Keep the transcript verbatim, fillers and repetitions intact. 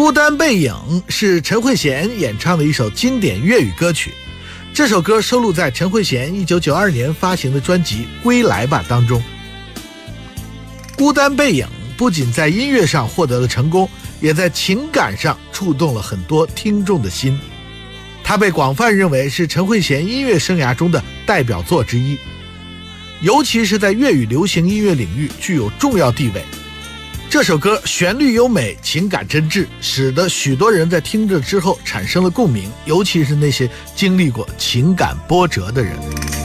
孤单背影是陈慧娴演唱的一首经典粤语歌曲，这首歌收录在陈慧娴一九九二年发行的专辑《归来吧》当中。孤单背影不仅在音乐上获得了成功，也在情感上触动了很多听众的心。它被广泛认为是陈慧娴音乐生涯中的代表作之一，尤其是在粤语流行音乐领域具有重要地位。这首歌旋律优美，情感真挚，使得许多人在听着之后产生了共鸣，尤其是那些经历过情感波折的人。